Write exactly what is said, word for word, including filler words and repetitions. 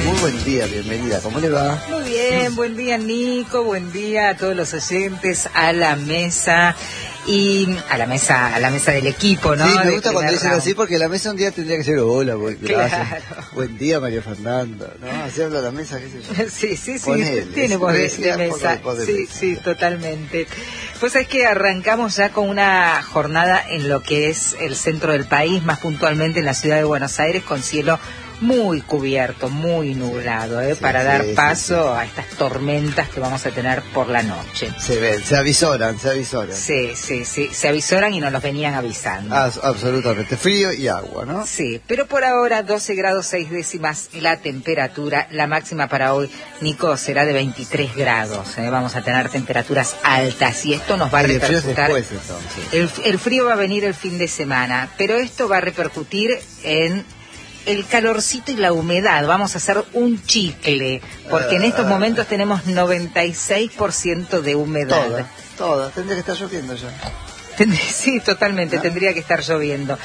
Muy buen día, bienvenida. ¿Cómo le va? Muy bien, buen día Nico, buen día a todos los oyentes, a la mesa y a la mesa, a la mesa del equipo, ¿no? Sí, me de gusta cuando dicen round. así porque la mesa un día tendría que ser hola, buen, Claro. gracias. Buen día, María Fernanda, ¿no? Haciendo la mesa, qué sé yo. Sí, sí, sí, Ponele, tiene voz de, sí, de un poco mesa. de voz de Sí, mesa. sí, totalmente. Pues es que arrancamos ya con una jornada en lo que es el centro del país, más puntualmente en la ciudad de Buenos Aires, con cielo muy cubierto, muy nublado, ¿eh? Sí, para sí, dar sí, paso sí. a estas tormentas que vamos a tener por la noche. Se ven, se avisoran, se avisoran. Sí, sí, sí, se avisoran y nos los venían avisando. Ah, absolutamente, frío y agua, ¿no? Sí, pero por ahora doce grados seis décimas la temperatura, la máxima para hoy, Nico, será de veintitrés grados, ¿eh? Vamos a tener temperaturas altas y esto nos va a Y el frío es repercutir. después, entonces. El, el frío va a venir el fin de semana, pero esto va a repercutir en el calorcito y la humedad. Vamos a hacer un chicle, porque en estos momentos tenemos noventa y seis por ciento de humedad. Toda, toda, tendría que estar lloviendo ya. Tendría- Sí, totalmente, ¿No? tendría que estar lloviendo.